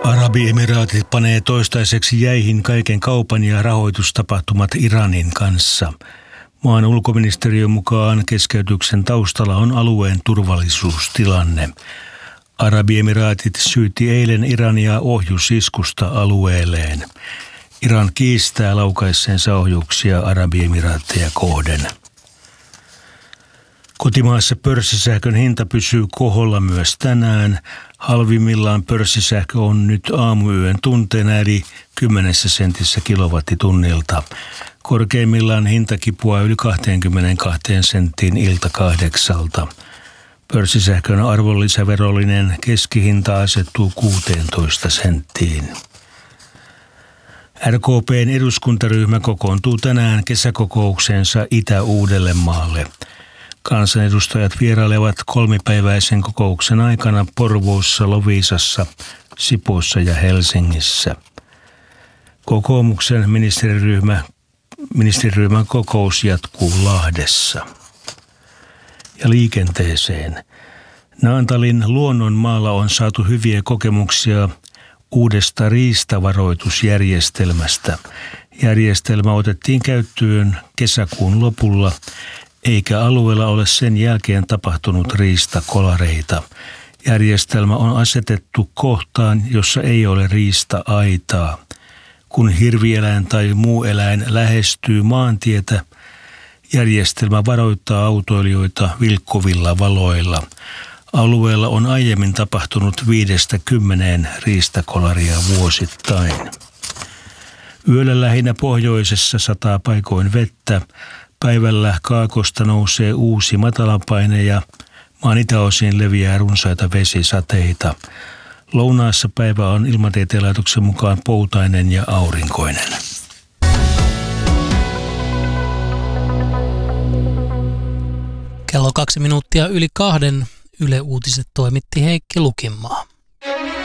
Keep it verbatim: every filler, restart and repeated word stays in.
Arabiemiraatit panee toistaiseksi jäihin kaiken kaupan ja rahoitustapahtumat Iranin kanssa. Maan ulkoministeriön mukaan keskeytyksen taustalla on alueen turvallisuustilanne. Arabiemiraatit syytti eilen Irania ohjusiskusta alueelleen. Iran kiistää laukaisseensa ohjuksia Arabiemiraatteja kohden. Kotimaassa pörssisähkön hinta pysyy koholla myös tänään. Halvimmillaan pörssisähkö on nyt aamuyön tunteena eli kymmenessä sentissä kilowattitunnilta. Korkeimmillaan hinta kipuaa yli kaksikymmentäkaksi senttiin ilta kahdeksalta. Pörssisähkön arvonlisäverollinen keskihinta asettuu kuusitoista senttiin. R K P:n eduskuntaryhmä kokoontuu tänään kesäkokoukseensa Itä-Uudellemaalle. Kansanedustajat vierailevat kolmipäiväisen kokouksen aikana Porvoossa, Loviisassa, Sipoossa ja Helsingissä. Kokoomuksen ministeriryhmä, ministeriryhmän kokous jatkuu Lahdessa. Ja liikenteeseen. Naantalin luonnonmaalla on saatu hyviä kokemuksia uudesta riistavaroitusjärjestelmästä. Järjestelmä otettiin käyttöön kesäkuun lopulla, eikä alueella ole sen jälkeen tapahtunut riistakolareita. Järjestelmä on asetettu kohtaan, jossa ei ole riista-aitaa. Kun hirvieläin tai muu eläin lähestyy maantietä, järjestelmä varoittaa autoilijoita vilkkuvilla valoilla. Alueella on aiemmin tapahtunut viidestä kymmeneen riistakolaria vuosittain. Yöllä lähinnä pohjoisessa sataa paikoin vettä. Päivällä kaakosta nousee uusi matalapaine ja maan itäosiin leviää runsaita vesisateita. Lounaassa päivä on Ilmatieteen laitoksen mukaan poutainen ja aurinkoinen. Kello kaksi minuuttia yli kahden. Yle Uutiset toimitti Heikki Lukinmaa.